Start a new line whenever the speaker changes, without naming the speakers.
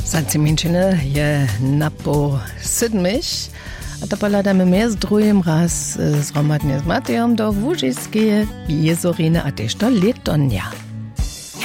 Sanci je napo sedmich, a to poladamy my z drugim raz zromadnie z Matejom do Łużyckiej Jezoriny, a też do Letonia.